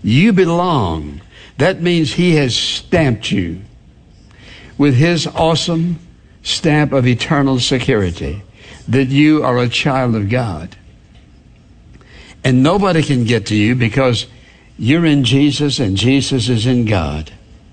You belong. That means he has stamped you with his awesome stamp of eternal security, that you are a child of God. And nobody can get to you because you're in Jesus and Jesus is in God.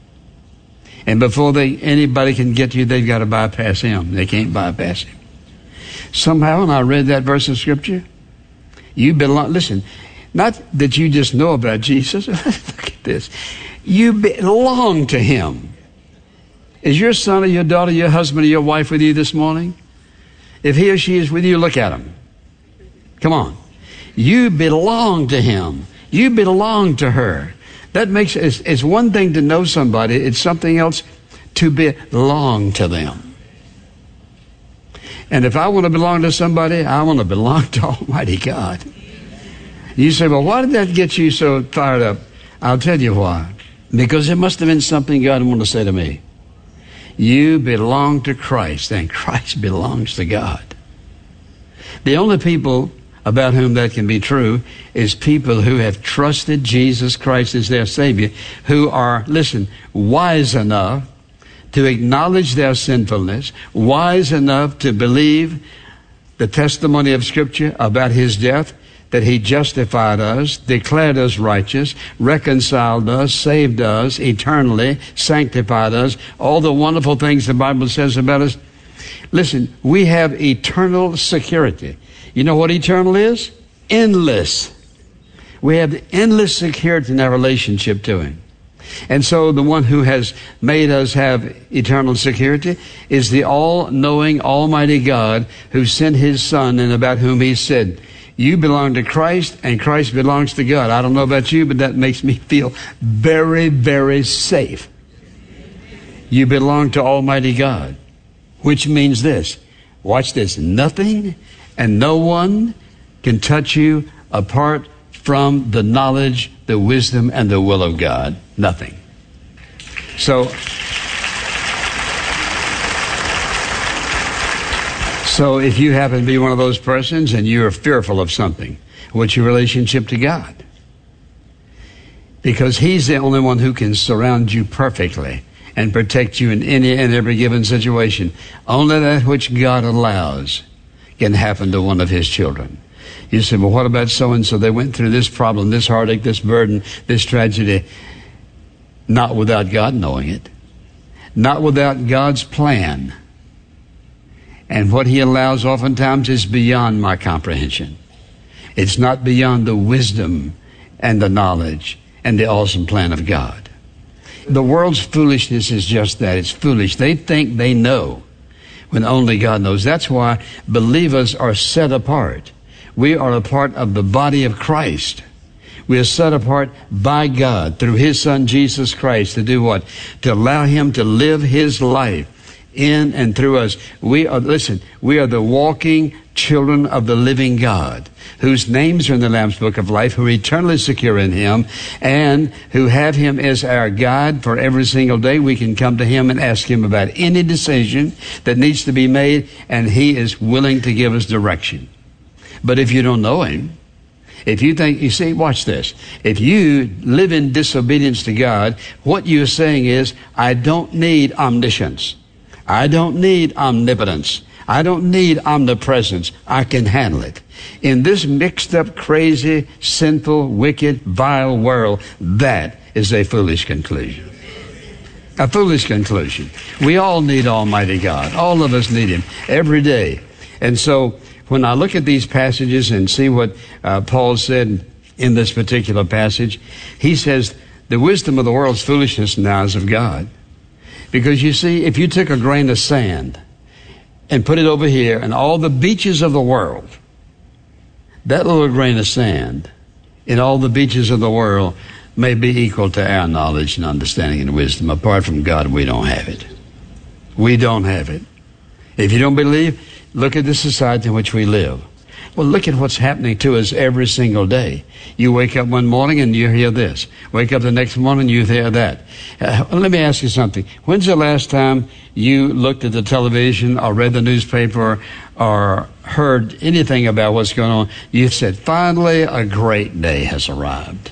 And before anybody can get to you, they've got to bypass him. They can't bypass him. Somehow, when I read that verse of Scripture, you belong. Listen, not that you just know about Jesus. Look at this. You belong to him. Is your son or your daughter, your husband or your wife with you this morning? If he or she is with you, look at him. Come on. You belong to him. You belong to her. That makes it's one thing to know somebody. It's something else to belong to them. And if I want to belong to somebody, I want to belong to Almighty God. You say, well, why did that get you so fired up? I'll tell you why. Because it must have been something God wanted to say to me. You belong to Christ, and Christ belongs to God. The only people about whom that can be true is people who have trusted Jesus Christ as their Savior, who are, listen, wise enough to acknowledge their sinfulness, wise enough to believe the testimony of Scripture about his death, that he justified us, declared us righteous, reconciled us, saved us eternally, sanctified us, all the wonderful things the Bible says about us. Listen, we have eternal security. You know what eternal is? Endless. We have endless security in our relationship to him. And so the one who has made us have eternal security is the all-knowing, almighty God who sent his Son and about whom he said, you belong to Christ and Christ belongs to God. I don't know about you, but that makes me feel very, very safe. You belong to Almighty God, which means this. Watch this. Nothing and no one can touch you apart from the knowledge, the wisdom, and the will of God. Nothing. So if you happen to be one of those persons and you're fearful of something, what's your relationship to God? Because he's the only one who can surround you perfectly and protect you in any and every given situation. Only that which God allows can happen to one of his children. You say, well, what about so-and-so? They went through this problem, this heartache, this burden, this tragedy. Not without God knowing it. Not without God's plan. And what he allows oftentimes is beyond my comprehension. It's not beyond the wisdom and the knowledge and the awesome plan of God. The world's foolishness is just that. It's foolish. They think they know when only God knows. That's why believers are set apart. We are a part of the body of Christ. We are set apart by God through his Son, Jesus Christ, to do what? To allow him to live his life in and through us. We are the walking children of the living God, whose names are in the Lamb's Book of Life, who are eternally secure in him, and who have him as our guide for every single day. We can come to him and ask him about any decision that needs to be made, and he is willing to give us direction. But if you don't know him, if you think, you see, watch this. If you live in disobedience to God, what you're saying is, I don't need omniscience. I don't need omnipotence. I don't need omnipresence. I can handle it. In this mixed up, crazy, sinful, wicked, vile world, that is a foolish conclusion. A foolish conclusion. We all need Almighty God. All of us need him every day. And so when I look at these passages and see what Paul said in this particular passage, he says, the wisdom of the world's foolishness now is of God. Because you see, if you took a grain of sand and put it over here and all the beaches of the world, that little grain of sand in all the beaches of the world may be equal to our knowledge and understanding and wisdom. Apart from God, we don't have it. We don't have it. If you don't believe, look at the society in which we live. Well, look at what's happening to us every single day. You wake up one morning and you hear this. Wake up the next morning, you hear that. Let me ask you something. When's the last time you looked at the television or read the newspaper or heard anything about what's going on? You said, finally, a great day has arrived.